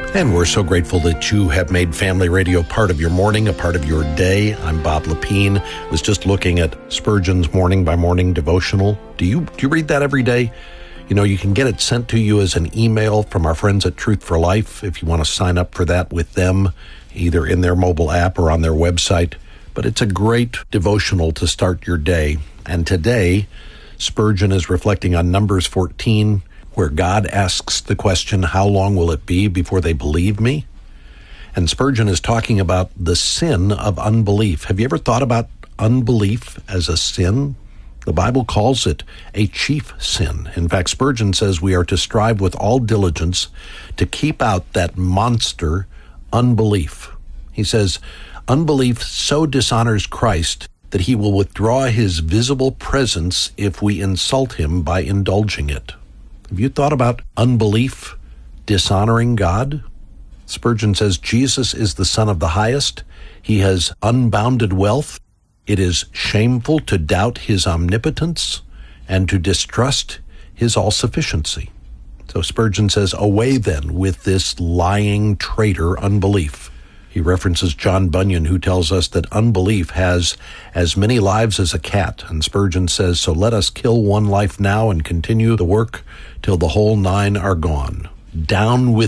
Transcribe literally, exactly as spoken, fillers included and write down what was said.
And we're so grateful that you have made Family Radio part of your morning, a part of your day. I'm Bob Lepine. I was just looking at Spurgeon's Morning by Morning devotional. Do you do you read that every day? You know, you can get it sent to you as an email from our friends at Truth for Life if you want to sign up for that with them, either in their mobile app or on their website. But it's a great devotional to start your day. And today, Spurgeon is reflecting on Numbers fourteen, where God asks the question, how long will it be before they believe me? And Spurgeon is talking about the sin of unbelief. Have you ever thought about unbelief as a sin? The Bible calls it a chief sin. In fact, Spurgeon says we are to strive with all diligence to keep out that monster, unbelief. He says, unbelief so dishonors Christ that he will withdraw his visible presence if we insult him by indulging it. Have you thought about unbelief dishonoring God? Spurgeon says Jesus is the Son of the Highest. He has unbounded wealth. It is shameful to doubt his omnipotence and to distrust his all-sufficiency. So Spurgeon says, away then with this lying traitor unbelief. He references John Bunyan, who tells us that unbelief has as many lives as a cat. And Spurgeon says, so let us kill one life now and continue the work till the whole nine are gone. Down with